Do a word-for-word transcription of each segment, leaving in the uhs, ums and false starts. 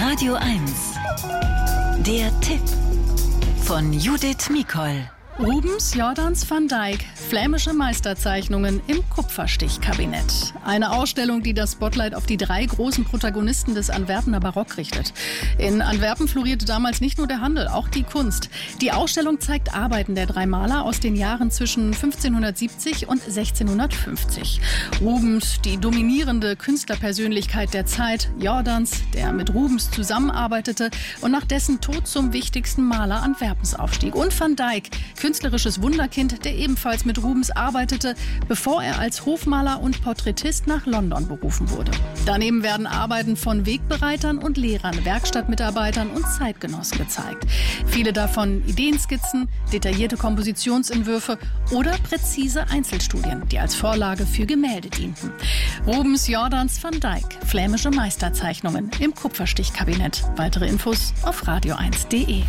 Radio eins. Der Tipp von Judith Mikol. Rubens Jordans van Dyck, flämische Meisterzeichnungen im Kupferstichkabinett. Eine Ausstellung, die das Spotlight auf die drei großen Protagonisten des Antwerpener Barock richtet. In Antwerpen florierte damals nicht nur der Handel, auch die Kunst. Die Ausstellung zeigt Arbeiten der drei Maler aus den Jahren zwischen fünfzehnhundertsiebzig und sechzehnhundertfünfzig. Rubens, die dominierende Künstlerpersönlichkeit der Zeit, Jordans, der mit Rubens zusammenarbeitete und nach dessen Tod zum wichtigsten Maler Antwerpens aufstieg. Und Van Dyck, künstlerisches Wunderkind, der ebenfalls mit Rubens arbeitete, bevor er als Hofmaler und Porträtist nach London berufen wurde. Daneben werden Arbeiten von Wegbereitern und Lehrern, Werkstattmitarbeitern und Zeitgenossen gezeigt. Viele davon Ideenskizzen, detaillierte Kompositionsentwürfe oder präzise Einzelstudien, die als Vorlage für Gemälde dienten. Rubens Jordans van Dyck, flämische Meisterzeichnungen im Kupferstichkabinett. Weitere Infos auf radio eins punkt de.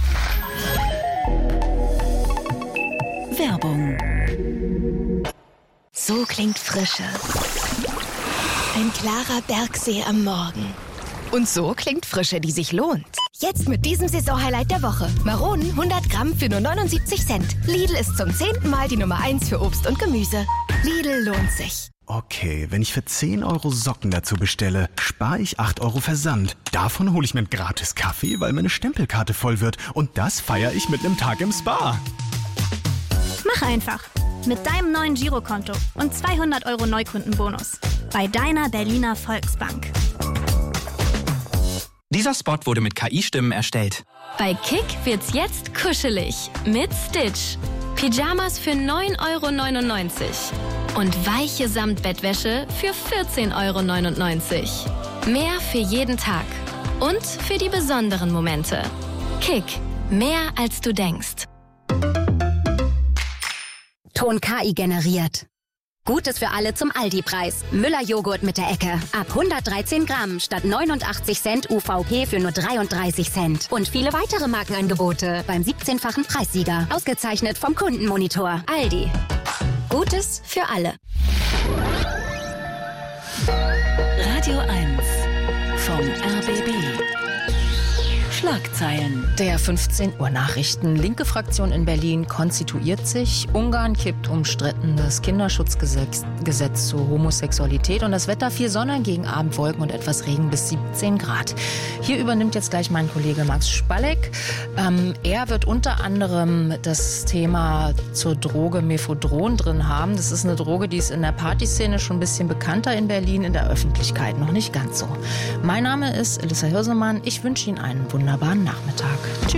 Werbung. So klingt Frische. Ein klarer Bergsee am Morgen. Und so klingt Frische, die sich lohnt. Jetzt mit diesem Saisonhighlight der Woche. Maronen hundert Gramm für nur neunundsiebzig Cent. Lidl ist zum zehnten Mal die Nummer eins für Obst und Gemüse. Lidl lohnt sich. Okay, wenn ich für zehn Euro Socken dazu bestelle, spare ich acht Euro Versand. Davon hole ich mir einen gratis Kaffee, weil meine Stempelkarte voll wird. Und das feiere ich mit einem Tag im Spa. Mach einfach. Mit deinem neuen Girokonto und zweihundert Euro Neukundenbonus. Bei deiner Berliner Volksbank. Dieser Spot wurde mit K I-Stimmen erstellt. Bei Kick wird's jetzt kuschelig. Mit Stitch. Pyjamas für neun Euro neunundneunzig. Und weiche Samtbettwäsche für vierzehn Euro neunundneunzig. Mehr für jeden Tag. Und für die besonderen Momente. Kick. Mehr als du denkst. Ton K I generiert. Gutes für alle zum Aldi-Preis. Müller-Joghurt mit der Ecke. Ab hundertdreizehn Gramm statt neunundachtzig Cent U V P für nur dreiunddreißig Cent. Und viele weitere Markenangebote beim siebzehnfachen Preissieger. Ausgezeichnet vom Kundenmonitor. Aldi. Gutes für alle. Radio eins vom R B B. Schlagzeilen. Der fünfzehn Uhr Nachrichten. Linke Fraktion in Berlin konstituiert sich. Ungarn kippt umstrittenes Kinderschutzgesetz Gesetz zur Homosexualität. Und das Wetter: viel Sonne, gegen Abend Wolken und etwas Regen bis siebzehn Grad. Hier übernimmt jetzt gleich mein Kollege Max Spalleck. Ähm, er wird unter anderem das Thema zur Droge Mephedron drin haben. Das ist eine Droge, die ist in der Partyszene schon ein bisschen bekannter in Berlin, in der Öffentlichkeit noch nicht ganz so. Mein Name ist Elissa Hirsemann. Ich wünsche Ihnen einen wunderbaren Nachmittag. Tschüss.